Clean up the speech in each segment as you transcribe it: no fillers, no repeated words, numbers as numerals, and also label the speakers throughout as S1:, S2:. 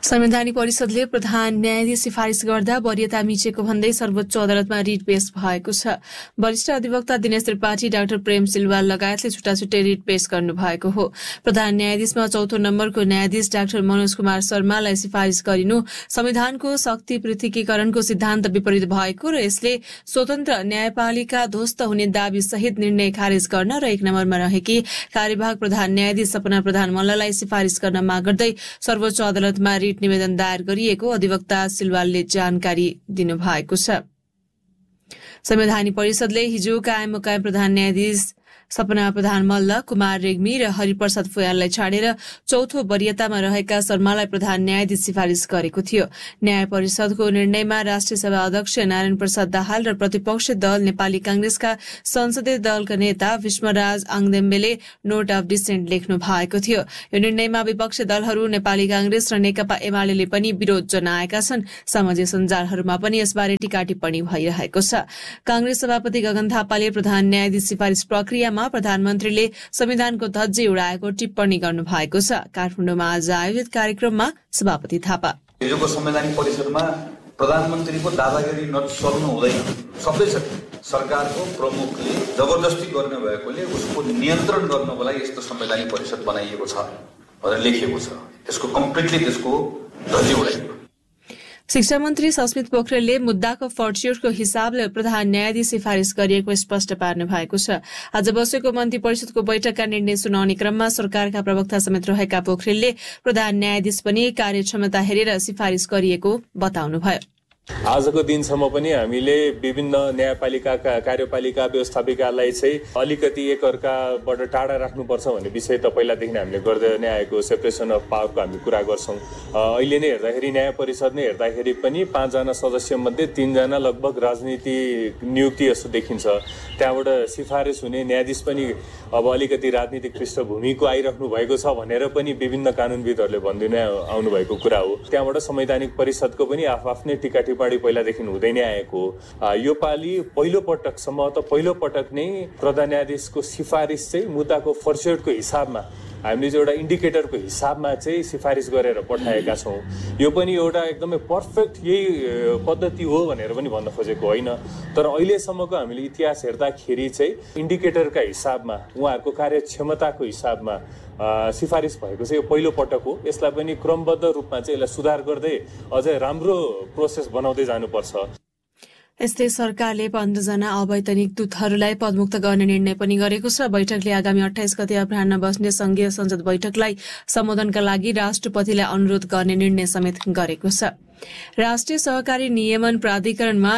S1: संवैधानिक परिषदले प्रधान न्यायाधीश सिफारिस गर्दा वरियता मिचेको भन्दै सर्वोच्च अदालतमा रिट पेश भएको छ। वरिष्ठ अधिवक्ता दिनेश त्रिपाठी, डाक्टर प्रेम सिलवाल लगायतले छुट्टाछुट्टै रिट पेश गर्नुभएको हो। प्रधान न्यायाधीशमा चौथो नम्बरको न्यायाधीश डाक्टर मनोज कुमार शर्मालाई सिफारिस गरिनु संविधानको शक्ति पृथकीकरणको सिद्धान्त विपरीत भएको र यसले स्वतन्त्र न्यायपालिका ध्वस्त हुने दावी सहित निर्णय खारेज गर्न र एक नम्बरमा रहेकी कार्यवाहक प्रधान न्यायाधीश सपना प्रधान मल्ललाई सिफारिस गर्न माग गर्दै सर्वोच्च अदालतमा रिट निवेदन दायर गरिएको अधिवक्ता सिलवालले जानकारी दिनुभएको छ। संवैधानिक परिषदले हिजो कायम मुकायम प्रधान न्यायाधीश सपना प्रधान मल्ल, कुमार रेग्मी र हरिप्रसाद फुयाललाई छाडेर चौथो वरियतामा रहेका शर्मालाई प्रधान न्यायाधीश सिफारिस गरेको थियो। न्याय परिषदको निर्णयमा राष्ट्रिय सभा अध्यक्ष नारायण प्रसाद दाहाल र प्रतिपक्षी दल नेपाली कांग्रेसका संसदीय दलका नेता विष्णुराज आङदेम्बेले नोट अफ डिसेन्ट लेख्नु भएको थियो। यो निर्णयमा विपक्षी दलहरू नेपाली कांग्रेस र नेकपा एमाले पनि विरोध जनाएका छन्। सामाजिक सञ्जालहरूमा पनि यसबारे टीका टिप्पणी भइरहेको छ। कांग्रेस सभापति गगन थापाले प्रधान न्यायाधीश सिफारिस प्रक्रियामा प्रधानमन्त्रीले संविधानको धज्जी उडाएको टिप्पणी गर्नु भएको छ। काठमाडौँमा आज आयोजित कार्यक्रममा सभापति थापा
S2: हिजोको संवैधानिक परिषदमा प्रधानमन्त्रीको दादागिरी नसर्नु हुँदैन, सक्दैछ। सरकारको प्रमुखले जबरजस्ती गर्ने भएकोले उसको नियन्त्रण गर्नको लागि यस्तो संवैधानिक परिषद बनाइएको छ भनेर लेखिएको छ। त्यसको कम्प्लिटली त्यसको धज्जी उडाइएको।
S1: शिक्षा मन्त्री सस्मित पोखरेलले मुद्दाको फर्च्युटको हिसाबले प्रधान न्यायाधीश सिफारिस गरिएको स्पष्ट पार्नु भएको छ। आज बसेको मन्त्री परिषदको बैठकका निर्णय सुनाउने क्रममा सरकारका प्रवक्ता समेत रहेका पोखरेलले प्रधान न्यायाधीश पनि कार्यक्षमता हेरेर सिफारिस गरिएको बताउनुभयो।
S3: आजको दिनसम्म पनि हामीले विभिन्न न्यायपालिकाका कार्यपालिका व्यवस्थापिकालाई चाहिँ अलिकति एकअर्काबाट टाढा राख्नुपर्छ भन्ने विषय त पहिलादेखि हामीले गर्दै नै आएको सेपरेसन अफ पावरको हामी कुरा गर्छौँ। अहिले नै हेर्दाखेरि न्याय परिषद नै हेर्दाखेरि पनि 5 जना सदस्य मध्ये 3 जना लगभग राजनीति नियुक्ति जस्तो देखिन्छ। त्यहाँबाट सिफारिस हुने न्यायाधीश पनि अब अलिकति राजनीतिक पृष्ठभूमिको आइराख्नु भएको छ भनेर पनि विभिन्न कानुनविदहरूले भन्दिनै आउनु भएको कुरा हो। त्यहाँबाट संवैधानिक परिषदको पनि आफ्नै टीका टिप्पणी पहिलादेखि हुँदै नै आएको हो। यो पालि पहिलो पटक नै प्रधान न्यायाधीशको सिफारिस चाहिँ मुद्दाको फर्च्युटको हिसाबमा हामीले चाहिँ एउटा इन्डिकेटरको हिसाबमा चाहिँ सिफारिस गरेर पठाएका छौँ। यो पनि एउटा एकदमै पर्फेक्ट यही पद्धति हो भनेर पनि भन्न खोजेको होइन, तर अहिलेसम्मको हामीले इतिहास हेर्दाखेरि चाहिँ इन्डिकेटरका हिसाबमा उहाँहरूको कार्यक्षमताको हिसाबमा सिफारिस भएको चाहिँ यो पहिलो पटक हो। यसलाई पनि क्रमबद्ध रूपमा चाहिँ यसलाई सुधार गर्दै अझै राम्रो प्रोसेस बनाउँदै जानुपर्छ।
S1: यस्तै सरकारले 15 जना अवैतनिक दूतहरूलाई पदमुक्त गर्ने निर्णय पनि गरेको छ। बैठकले आगामी 28 गते अपराह्न बस्ने संघीय संसद बैठकलाई सम्बोधनका लागि राष्ट्रपतिलाई अनुरोध गर्ने निर्णय समेत गरेको छ। राष्ट्रिय सहकारी नियमन प्राधिकरणमा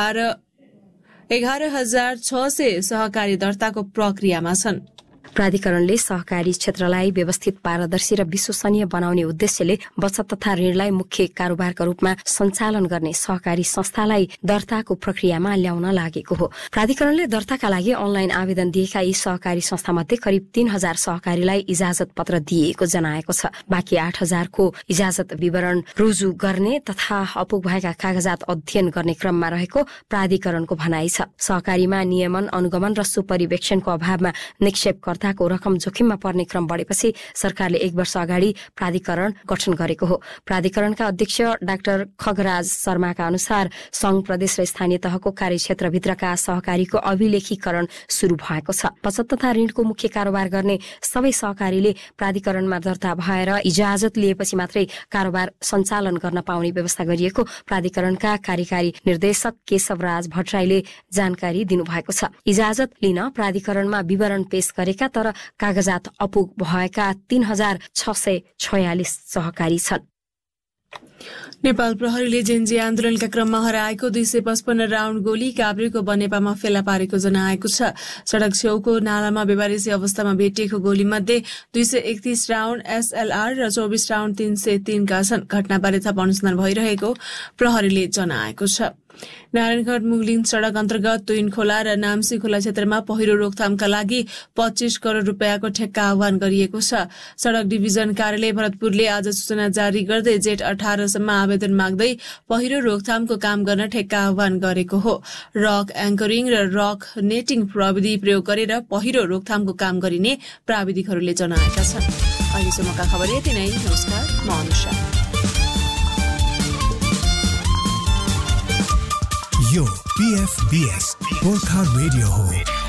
S1: 11,600 सहकारी दर्ताको प्रक्रियामा छन्।
S4: प्राधिकरणले सहकारी क्षेत्रलाई व्यवस्थित, पारदर्शी र विश्वसनीय बनाउने उद्देश्यले बचत तथा ऋणलाई मुख्य कारोबारका रूपमा सञ्चालन गर्ने सहकारी संस्थालाई दर्ताको प्रक्रियामा ल्याउन लागेको हो। प्राधिकरणले दर्ताका लागि अनलाइन आवेदन दिएका यी सहकारी संस्थामध्ये करिब 3,000 सहकारीलाई इजाजत पत्र दिएको जनाएको छ। बाँकी 8,000 को इजाजत विवरण रुजु गर्ने तथा अपुग भएका कागजात अध्ययन गर्ने क्रममा रहेको प्राधिकरणको भनाइ छ। सहकारीमा नियमन, अनुगमन र सुपरिवेक्षणको अभावमा निक्षेपकर्ता को रकम जोखिममा पर्ने क्रम बढेपछि सरकारले 1 वर्ष अगाडि प्राधिकरण गठन गरेको हो। प्राधिकरणका अध्यक्ष डाक्टर खगराज शर्माका अनुसार संघ, प्रदेश र स्थानीय तहको कार्यक्षेत्रभित्रका सहकारीको अभिलेखीकरण शुरू भएको छ। बचत तथा ऋणको मुख्य कारोबार गर्ने सबै सहकारीले प्राधिकरणमा दर्ता भएर इजाजत लिएपछि मात्रै कारोबार सञ्चालन गर्न पाउने व्यवस्था गरिएको प्राधिकरणका कार्यकारी निर्देशक केशवराज भट्टराईले जानकारी दिनुभएको छ। इजाजत लिन प्राधिकरणमा विवरण पेश गरेका तर कागजात अपुग भएका 3,646 सहकारी छन्।
S1: नेपाल प्रहरीले जेन्जी आन्दोलनका क्रममा हराएको 255 राउण्ड गोली काभ्रेको बनेपामा फेला पारेको जनाएको छ। सड़क छेउको नालामा बेवारेसी अवस्थामा भेटिएको गोलीमध्ये 231 राउण्ड SLR र 24 राउण्ड 303 का छन्। घटनाबारे थप अनुसन्धान भइरहेको प्रहरीले जनाएको छ। नारायणगढ मुगलिङ सड़क अन्तर्गत तुइन खोला र नाम्सी खोला क्षेत्रमा पहिरो रोकथामका लागि 25 करोड़ रुपियाँको ठेक्का आह्वान गरिएको छ। सड़क डिभिजन कार्यालय भरतपुरले आज सूचना जारी गर्दै जेठ 18 सम्म आवेदन माग्दै पहिरो रोकथामको काम गर्न ठेक्का आह्वान गरेको हो। रक एङ्करिङ र रक नेटिङ प्रविधि प्रयोग गरेर पहिरो रोकथामको काम गरिने प्राविधिकहरूले जनाएका छन्। अहिलेसम्मका खबर यति नै। नमस्कार, म अनुषा।
S5: यो PFBS गोर्खा रेडियो हो।